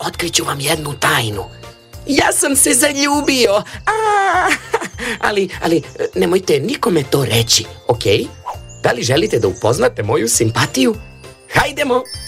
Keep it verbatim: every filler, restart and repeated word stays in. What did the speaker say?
otkriću vam jednu tajnu. Ja sam se zaljubio, a, ali, ali nemojte nikome to reći, ok? Da li želite da upoznate moju simpatiju? Hajdemo!